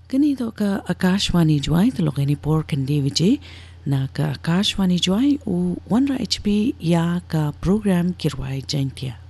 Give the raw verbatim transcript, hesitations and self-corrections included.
Ganito ka Akashwani Juai talogani por kandi vijay na ka Akashwani Juai u one H P ya ka program kirwai jaintia.